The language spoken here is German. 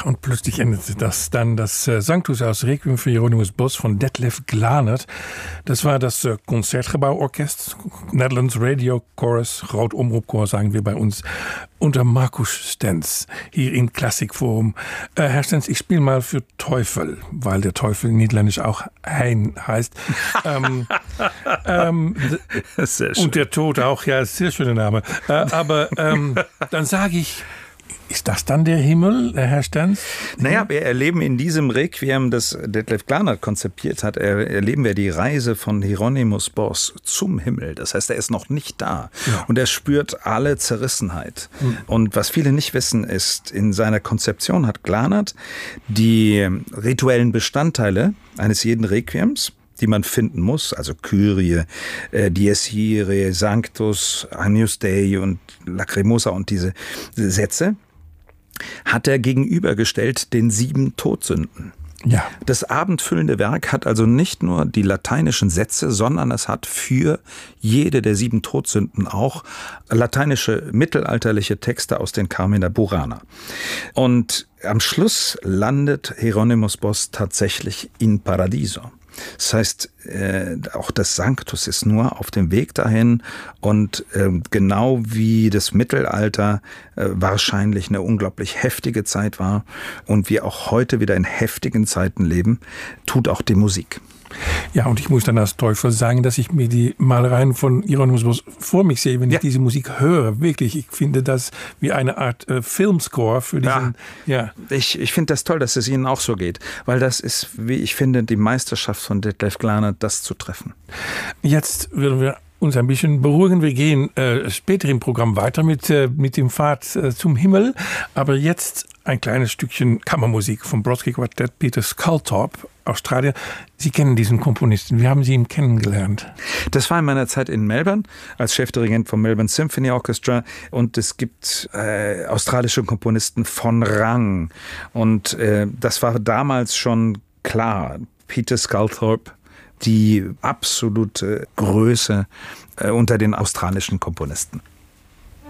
und plötzlich endete das dann das Sanctus aus Requiem für Hieronymus Bosch von Detlef Glanert. Das war das Concertgebouworkest, Netherlands Radio Chorus, Groot Omroepkoor sagen wir bei uns, unter Markus Stenz, hier im Klassikforum. Herr Stenz, ich spiele mal für Teufel, weil der Teufel in Niederländisch auch Hein heißt. Sehr schön. Und der Tod auch, ja, sehr schöner Name. Aber dann sage ich, ist das dann der Himmel, Herr Stenz? Naja, wir erleben in diesem Requiem, das Detlef Glanert konzipiert hat, erleben wir die Reise von Hieronymus Bosch zum Himmel. Das heißt, er ist noch nicht da. Ja. Und er spürt alle Zerrissenheit. Und was viele nicht wissen, ist, in seiner Konzeption hat Glanert die rituellen Bestandteile eines jeden Requiems, die man finden muss, also Kyrie, Dies Irae, Sanctus, Agnus Dei und Lacrimosa und diese Sätze, hat er gegenübergestellt den 7 Todsünden. Ja. Das abendfüllende Werk hat also nicht nur die lateinischen Sätze, sondern es hat für jede der 7 Todsünden auch lateinische mittelalterliche Texte aus den Carmina Burana. Und am Schluss landet Hieronymus Bosch tatsächlich in Paradiso. Das heißt, auch das Sanctus ist nur auf dem Weg dahin und genau wie das Mittelalter wahrscheinlich eine unglaublich heftige Zeit war und wir auch heute wieder in heftigen Zeiten leben, tut auch die Musik. Ja, und ich muss dann als Teufel sagen, dass ich mir die Malereien von Hieronymus Bosch vor mich sehe, wenn ich diese Musik höre. Wirklich, ich finde das wie eine Art Filmscore für diesen... Ja. Ich finde das toll, dass es Ihnen auch so geht, weil das ist, wie ich finde, die Meisterschaft von Detlef Glanert, das zu treffen. Jetzt würden wir uns ein bisschen beruhigen. Wir gehen später im Programm weiter mit dem Pfad zum Himmel. Aber jetzt ein kleines Stückchen Kammermusik vom Brodsky Quartett, Peter Sculthorpe, Australier. Sie kennen diesen Komponisten. Wie haben Sie ihn kennengelernt? Das war in meiner Zeit in Melbourne als Chefdirigent vom Melbourne Symphony Orchestra. Und es gibt australische Komponisten von Rang. Und das war damals schon klar. Peter Sculthorpe, die absolute Größe unter den australischen Komponisten.